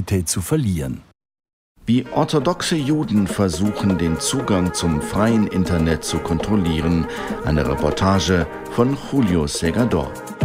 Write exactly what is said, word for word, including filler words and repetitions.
Identität zu verlieren. Wie orthodoxe Juden versuchen, den Zugang zum freien Internet zu kontrollieren. Eine Reportage von Julio Segador.